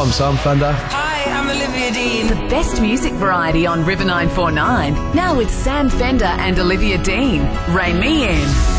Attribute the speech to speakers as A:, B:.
A: I'm Sam Fender.
B: Hi, I'm Olivia Dean.
C: The best music variety on River 949. Now with Sam Fender and Olivia Dean. Ray me in.